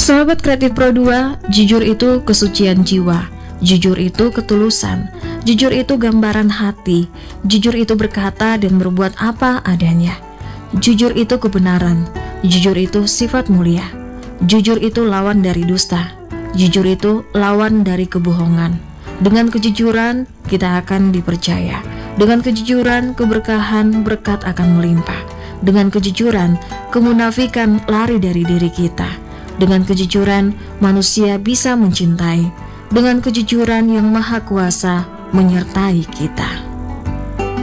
Sahabat Kreatif Pro 2, jujur itu kesucian jiwa, jujur itu ketulusan, jujur itu gambaran hati, jujur itu berkata dan berbuat apa adanya. Jujur itu kebenaran, jujur itu sifat mulia, jujur itu lawan dari dusta, jujur itu lawan dari kebohongan. Dengan kejujuran kita akan dipercaya, dengan kejujuran keberkahan berkat akan melimpah, dengan kejujuran kemunafikan lari dari diri kita. Dengan kejujuran, manusia bisa mencintai. Dengan kejujuran yang maha kuasa menyertai kita.